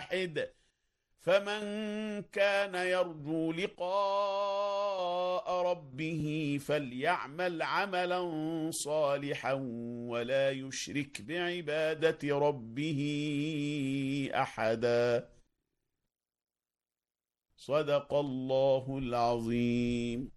واحد. فمن كان يرجو لقاء ربه فليعمل عملا صالحا ولا يشرك بعبادة ربه أحدا. صدق الله العظيم.